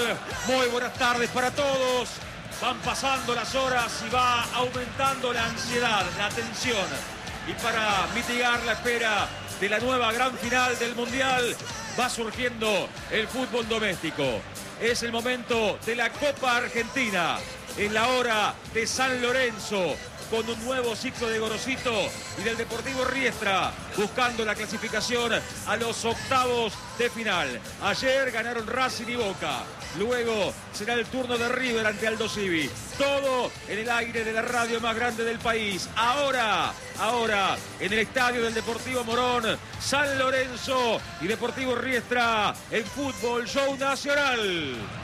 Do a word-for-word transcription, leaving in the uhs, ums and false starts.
tal? Muy buenas tardes para todos. Van pasando las horas y va aumentando la ansiedad, la tensión. Y para mitigar la espera de la nueva gran final del Mundial, va surgiendo el fútbol doméstico. Es el momento de la Copa Argentina. Es la hora de San Lorenzo, con un nuevo ciclo de Gorosito y del Deportivo Riestra, buscando la clasificación a los octavos de final. Ayer ganaron Racing y Boca. Luego será el turno de River ante Aldo Civi. Todo en el aire de la radio más grande del país. Ahora, ahora, en el estadio del Deportivo Morón, San Lorenzo y Deportivo Riestra en Fútbol Show Nacional.